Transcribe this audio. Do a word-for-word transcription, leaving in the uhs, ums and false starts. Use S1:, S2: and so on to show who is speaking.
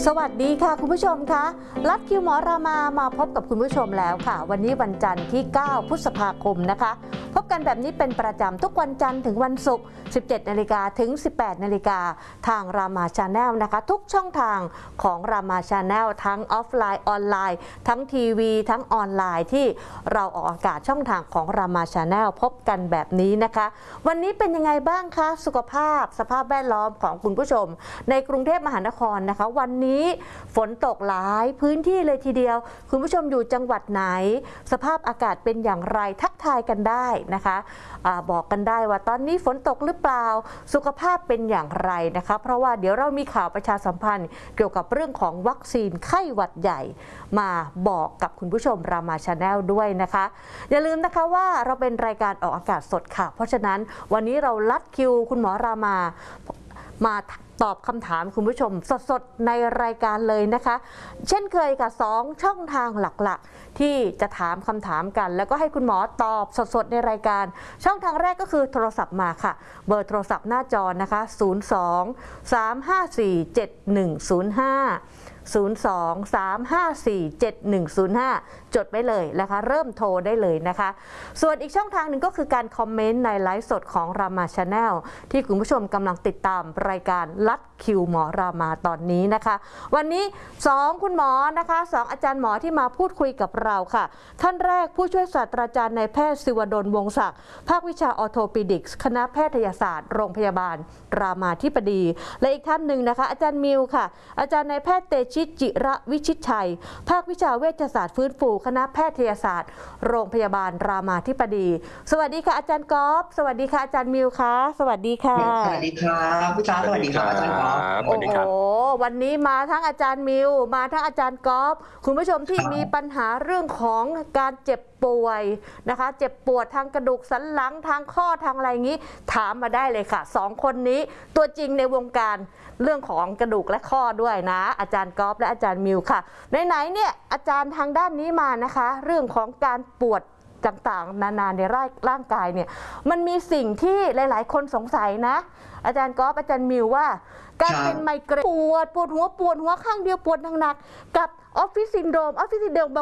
S1: สวัสดีค่ะคุณผู้ชมคะลัดคิวหมอรามามาพบกับคุณผู้ชมแล้วค่ะวันนี้วันจันทร์ที่เก้าพฤษภาคมนะคะพบกันแบบนี้เป็นประจำทุกวันจันทร์ถึงวันศุกร์สิบเจ็ดนาฬิกาถึงสิบแปดนาฬิกาทางรามาชาแนลนะคะทุกช่องทางของรามาชาแนลทั้งออฟไลน์ออนไลน์ทั้งทีวีทั้งออนไลน์ที่เราออกอากาศช่องทางของรามาชาแนลพบกันแบบนี้นะคะวันนี้เป็นยังไงบ้างคะสุขภาพสภาพแวดล้อมของคุณผู้ชมในกรุงเทพมหานครนะคะวันนี้ฝนตกหลายพื้นที่เลยทีเดียวคุณผู้ชมอยู่จังหวัดไหนสภาพอากาศเป็นอย่างไรทักทายกันได้นะคะอาบอกกันได้ว่าตอนนี้ฝนตกหรือเปล่าสุขภาพเป็นอย่างไรนะคะเพราะว่าเดี๋ยวเรามีข่าวประชาสัมพันธ์เกี่ยวกับเรื่องของวัคซีนไข้หวัดใหญ่มาบอกกับคุณผู้ชมรามาชาแนลด้วยนะคะอย่าลืมนะคะว่าเราเป็นรายการออกอากาศสดค่ะเพราะฉะนั้นวันนี้เราลัดคิวคุณหมอรามามาตอบคำถามคุณผู้ชมสดๆในรายการเลยนะคะเช่นเคยค่ะสองช่องทางหลักๆที่จะถามคำถามกันแล้วก็ให้คุณหมอตอบสดๆในรายการช่องทางแรกก็คือโทรศัพท์มาค่ะเบอร์โทรศัพท์หน้าจอนะคะศูนย์ สอง สาม ห้า สี่ เจ็ด หนึ่ง ศูนย์ ห้าศูนย์ สอง สาม ห้า สี่ เจ็ด หนึ่ง ศูนย์ ห้าจดไว้เลยนะคะเริ่มโทรได้เลยนะคะส่วนอีกช่องทางหนึ่งก็คือการคอมเมนต์ในไลฟ์สดของรามาชาแนลที่คุณผู้ชมกำลังติดตามรายการลัดคิวหมอรามาตอนนี้นะคะวันนี้สองคุณหมอนะคะสองอาจารย์หมอที่มาพูดคุยกับเราค่ะท่านแรกผู้ช่วยศาสตราจารย์นายแพทย์ศิวดลวงศักดิ์ภาควิชาออร์โทปิดิกส์คณะแพทยศาสตร์โรงพยาบาลรามาธิบดีและอีกท่านหนึ่งนะคะอาจารย์มิวค่ะอาจารย์นายแพทย์เตชิตจิระวิชิตชัยภาควิชาเวชศาสตร์ฟื้นฟูคณะแพทยศาสตร์โรงพยาบาลรามาธิบดีสวัสดีค่ะอาจารย์ก๊อฟสวัสดีค่ะอาจารย์มิวค่ะสวัสดีค่ะ
S2: สวัสดีครับพี่ช้าสวัสดีครับอาจารย์ก๊อฟ
S1: โอ้โหวันนี้มาทั้งอาจารย์มิวมาทั้งอาจารย์ก๊อฟคุณผู้ชมที่มีปัญหาเรื่องของการเจ็บป่วยนะคะเจ็บปวดทางกระดูกสันหลังทางข้อทางอะไรอย่างนี้ถามมาได้เลยค่ะสองคนนี้ตัวจริงในวงการเรื่องของกระดูกและข้อด้วยนะอาจารย์ก๊อฟและอาจารย์มิวค่ะไหนๆเนี่ยอาจารย์ทางด้านนี้มานะคะเรื่องของการปวดต่างๆนานาในร่างกายเนี่ยมันมีสิ่งที่หลายๆคนสงสัยนะอาจารย์ก๊อฟอาจารย์มิวว่าการเป็นไมเกรนปวดปวดหัวปวดหัวข้างเดียวปวดหนักๆกับออฟฟิศซินโดรมออฟฟิศซินโดรมบ